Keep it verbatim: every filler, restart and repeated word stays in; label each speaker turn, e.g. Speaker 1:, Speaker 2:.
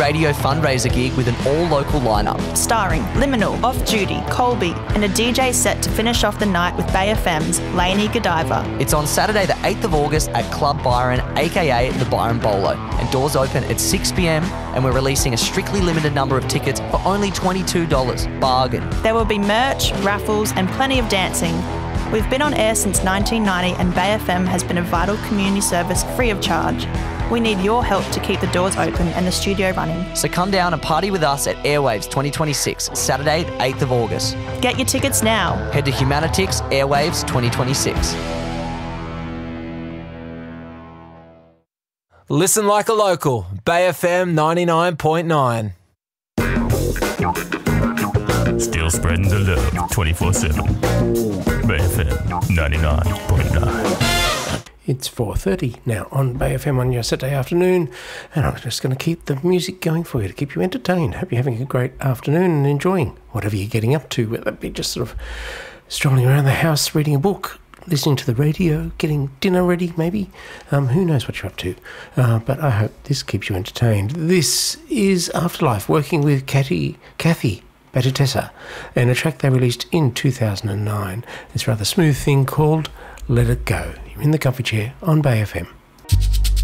Speaker 1: radio fundraiser gig with an all-local lineup.
Speaker 2: Starring Liminal, Off Duty, Colby, and a D J set to finish off the night with Bay F M's Lainey Godiva.
Speaker 1: It's on Saturday the eighth of August at Club Byron, aka the Byron Bolo, and doors open at six p m and we're releasing a strictly limited number of tickets for only twenty-two dollars. Bargain.
Speaker 2: There will be merch, raffles and plenty of dancing. We've been on air since nineteen ninety and Bay F M has been a vital community service free of charge. We need your help to keep the doors open and the studio running.
Speaker 1: So come down and party with us at Airwaves twenty twenty-six, Saturday the eighth of August.
Speaker 2: Get your tickets now.
Speaker 1: Head to Humanitix Airwaves twenty twenty-six.
Speaker 3: Listen like a local. Bay F M ninety-nine point nine.
Speaker 4: Still spreading the love twenty-four seven. Bay F M ninety-nine point nine.
Speaker 5: It's four thirty now on Bay F M on your Saturday afternoon, and I'm just going to keep the music going for you to keep you entertained. Hope you're having a great afternoon and enjoying whatever you're getting up to, whether it be just sort of strolling around the house, reading a book, listening to the radio, getting dinner ready maybe. Um, who knows what you're up to. Uh, but I hope this keeps you entertained. This is Afterlife, working with Kathy, Kathy Batatessa, and a track they released in two thousand nine. This rather smooth thing called Let It Go. You're in the comfy chair on Bay F M.